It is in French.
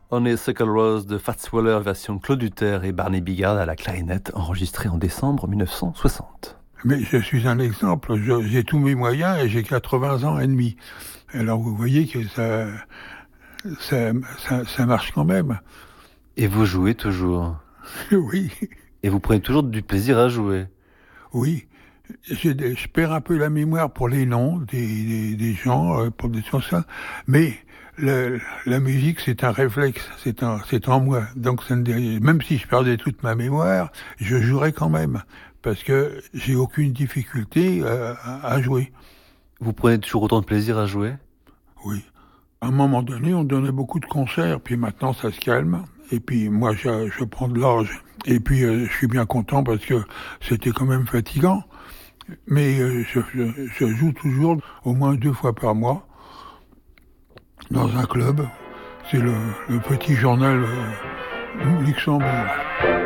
On est Circle Rose de Fats Waller version Claude Hutter et Barney Bigard à la clarinette, enregistré en décembre 1960. Mais je suis un exemple, j'ai tous mes moyens et j'ai 80 ans et demi. Alors vous voyez que ça marche quand même. Et vous jouez toujours? Oui, Et vous prenez toujours du plaisir à jouer? oui. Je perds un peu la mémoire pour les noms des gens, pour des choses ça, mais la musique, c'est un réflexe, c'est en moi. Donc, même si je perdais toute ma mémoire, je jouerais quand même, parce que j'ai aucune difficulté à jouer. Vous prenez toujours autant de plaisir à jouer? Oui. À un moment donné, on donnait beaucoup de concerts, puis maintenant, ça se calme. Et puis, moi, je prends de l'âge. Et puis, je suis bien content parce que c'était quand même fatigant. Mais je joue toujours au moins 2 fois par mois dans un club. C'est le petit journal Luxembourg.